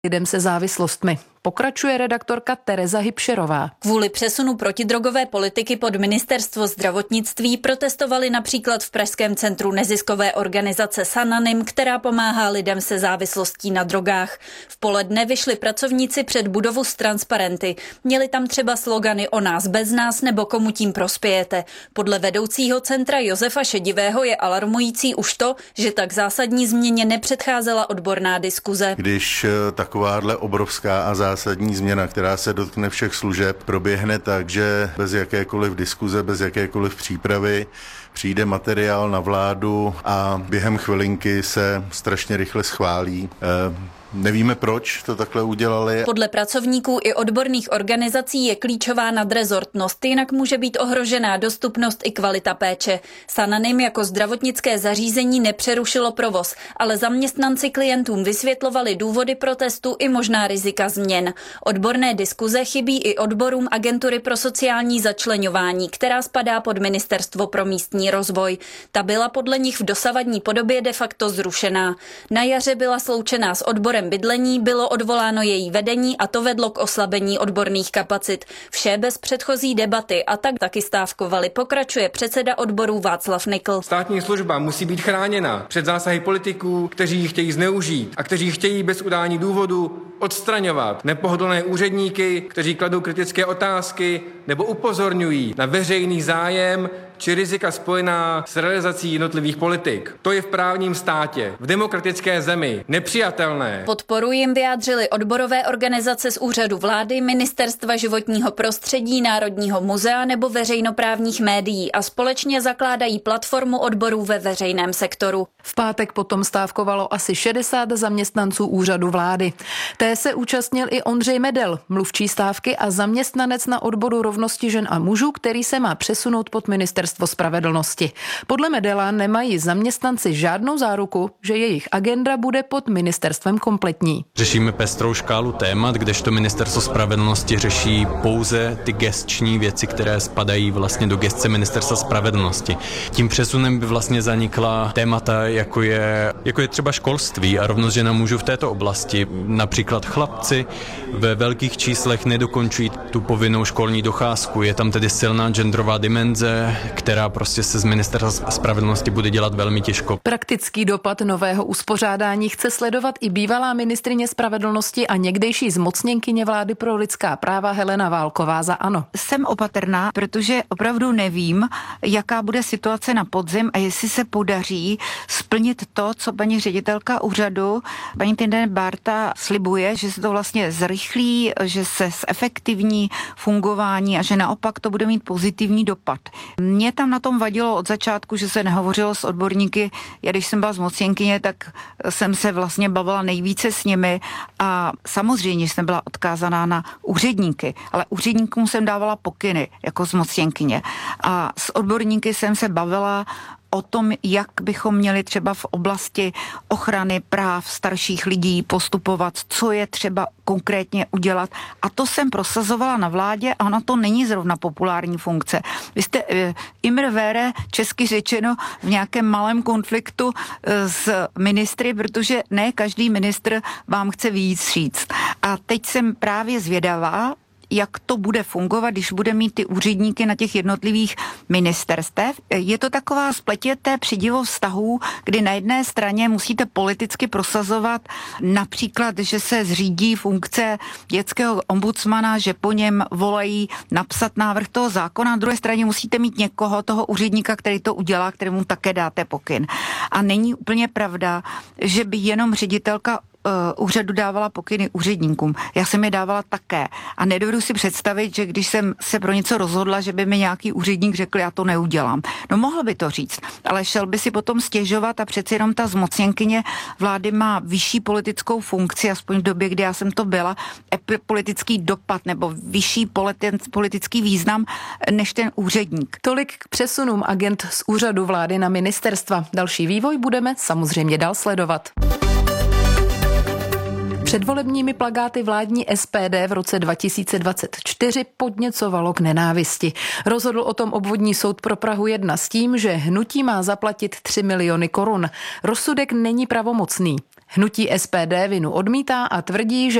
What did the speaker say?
lidem se závislostmi. Pokračuje redaktorka Tereza Hybšerová. Kvůli přesunu protidrogové politiky pod ministerstvo zdravotnictví protestovali například v pražském centru neziskové organizace Sananym, která pomáhá lidem se závislostí na drogách. V poledne vyšli pracovníci před budovu s transparenty. Měli tam třeba slogany o nás bez nás nebo komu tím prospějete. Podle vedoucího centra Josefa Šedivého je alarmující už to, že tak zásadní změně nepředcházela odborná diskuze. Když takováhle obrovská a zásadní změna, která se dotkne všech služeb, proběhne tak, že bez jakékoliv diskuze, bez jakékoliv přípravy přijde materiál na vládu a během chvilinky se strašně rychle schválí. Nevíme, proč to takhle udělali. Podle pracovníků i odborných organizací je klíčová nadrezortnost, jinak může být ohrožená dostupnost i kvalita péče. Sananym jako zdravotnické zařízení nepřerušilo provoz, ale zaměstnanci klientům vysvětlovali důvody protestu i možná rizika změn. Odborné diskuze chybí i odborům Agentury pro sociální začleňování, která spadá pod Ministerstvo pro místní rozvoj. Ta byla podle nich v dosavadní podobě de facto zrušená. Na jaře byla sloučená s odborem bydlení, bylo odvoláno její vedení a to vedlo k oslabení odborných kapacit. Vše bez předchozí debaty a tak taky stávkovali, pokračuje předseda odborů Václav Nikl. Státní služba musí být chráněna před zásahy politiků, kteří ji chtějí zneužít a kteří chtějí bez udání důvodu odstraňovat nepohodlné úředníky, kteří kladou kritické otázky nebo upozorňují na veřejný zájem či rizika spojená s realizací jednotlivých politik. To je v právním státě, v demokratické zemi nepřijatelné. Podporu jim vyjádřili odborové organizace z úřadu vlády, Ministerstva životního prostředí, Národního muzea nebo veřejnoprávních médií a společně zakládají platformu odborů ve veřejném sektoru. V pátek potom stávkovalo asi 60 zaměstnanců úřadu vlády. Té se účastnil i Ondřej Medel, mluvčí stávky a zaměstnanec na odboru rovnosti žen a mužů, který se má přesunout pod Ministerstvo spravedlnosti. Podle Medela nemají zaměstnanci žádnou záruku, že jejich agenda bude pod ministerstvem kompletní. Řešíme pestrou škálu témat, kdežto Ministerstvo spravedlnosti řeší pouze ty gesční věci, které spadají vlastně do gesce Ministerstva spravedlnosti. Tím přesunem by vlastně zanikla témata, jako je třeba školství a rovnost žen a mužů v této oblasti. Například chlapci ve velkých číslech nedokončují tu povinnou školní docházku. Je tam tedy silná genderová dimenze, která prostě se z Ministerstva spravedlnosti bude dělat velmi těžko. Praktický dopad nového uspořádání chce sledovat i bývalá ministryně spravedlnosti a někdejší zmocněnkyně vlády pro lidská práva Helena Válková za ANO. Jsem opatrná, protože opravdu nevím, jaká bude situace na podzim a jestli se podaří splnit to, co paní ředitelka úřadu, paní Tinde Bárta slibuje, že se to vlastně zrychlí, že se zefektivní fungování a že naopak to bude mít pozitivní dopad. Mě tam na tom vadilo od začátku, že se nehovořilo s odborníky. Já když jsem byla zmocněnkyně, tak jsem se vlastně bavila nejvíce s nimi a samozřejmě jsem byla odkázaná na úředníky, ale úředníkům jsem dávala pokyny jako zmocněnkyně a s odborníky jsem se bavila o tom, jak bychom měli třeba v oblasti ochrany práv starších lidí postupovat, co je třeba konkrétně udělat. A to jsem prosazovala na vládě a ona to není zrovna populární funkce. Vy jste immer vere, česky řečeno, v nějakém malém konfliktu s ministry, protože ne každý ministr vám chce víc říct. A teď jsem právě zvědavá, jak to bude fungovat, když bude mít ty úředníky na těch jednotlivých ministerstev. Je to taková spletěté přídivo vztahů, kdy na jedné straně musíte politicky prosazovat například, že se zřídí funkce dětského ombudsmana, že po něm volají napsat návrh toho zákona, na druhé straně musíte mít někoho, toho úředníka, který to udělá, kterému také dáte pokyn. A není úplně pravda, že by jenom ředitelka úřadu dávala pokyny úředníkům. Já jsem je dávala také. A nedovedu si představit, že když jsem se pro něco rozhodla, že by mi nějaký úředník řekl, já to neudělám. No mohl by to říct, ale šel by si potom stěžovat a přeci jenom ta zmocněnkyně vlády má vyšší politickou funkci, aspoň v době, kdy já jsem to byla, politický dopad nebo vyšší politický význam než ten úředník. Tolik k přesunům agent z úřadu vlády na ministerstva. Další vývoj budeme samozřejmě dál sledovat. Předvolebními plakáty vládní SPD v roce 2024 podněcovalo k nenávisti. Rozhodl o tom obvodní soud pro Prahu 1 s tím, že hnutí má zaplatit 3 miliony korun. Rozsudek není pravomocný. Hnutí SPD vinu odmítá a tvrdí, že